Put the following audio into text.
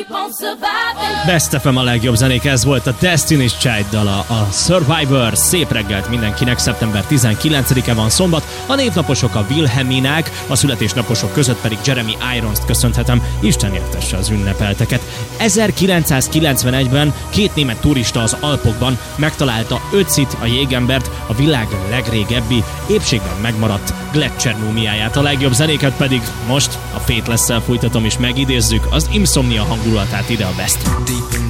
Best FM a legjobb zenék, ez volt a Destiny's Child dala, a Survivor. Szép reggelt mindenkinek, szeptember 19-e van szombat, a névnaposok a Wilhelminák, a születésnaposok között pedig Jeremy Irons-t köszönhetem, Isten éltesse az ünnepelteket. 1991-ben két német turista az Alpokban megtalálta Ötzit, a jégembert, a világ legrégebbi, épségben megmaradt Gletscher múmiáját. A legjobb zenéket pedig most a Faithless-szel fújtatom és megidézzük az Insomnia hangulatát ide a Best.